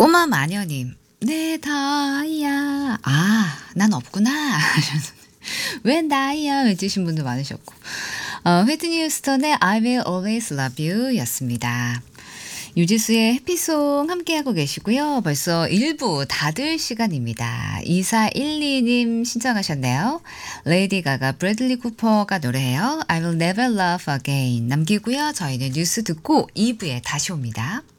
꼬마 마녀님. 내 다이아. 아, 난 없구나. 하셔서 웬 다이아 외치신 분도 많으셨고. 휘트니 휴스턴의 I will always love you 였습니다. 유지수의 해피송 함께하고 계시고요. 벌써 1부 닫을 시간입니다. 2412님 신청하셨네요. 레이디 가가 브래들리 쿠퍼가 노래해요. I will never love again 남기고요. 저희는 뉴스 듣고 2부에 다시 옵니다.